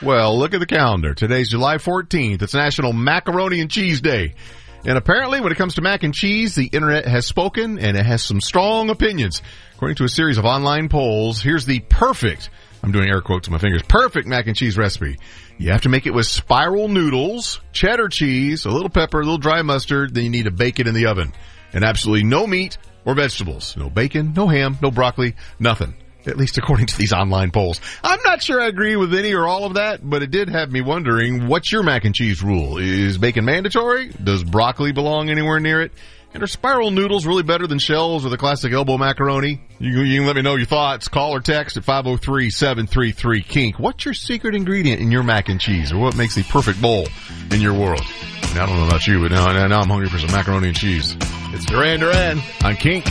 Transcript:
Well, look at the calendar. Today's July 14th. It's National Macaroni and Cheese Day. And apparently, when it comes to mac and cheese, the internet has spoken, and it has some strong opinions. According to a series of online polls, here's the perfect, I'm doing air quotes with my fingers, perfect mac and cheese recipe. You have to make it with spiral noodles, cheddar cheese, a little pepper, a little dry mustard, then you need to bake it in the oven. And absolutely no meat or vegetables. No bacon, no ham, no broccoli, nothing. At least according to these online polls. I'm not sure I agree with any or all of that, but it did have me wondering, what's your mac and cheese rule? Is bacon mandatory? Does broccoli belong anywhere near it? And are spiral noodles really better than shells or the classic elbow macaroni? You can let me know your thoughts. Call or text at 503-733-KINK. What's your secret ingredient in your mac and cheese, or what makes the perfect bowl in your world? Now, I don't know about you, but now I'm hungry for some macaroni and cheese. It's Duran Duran on KINK.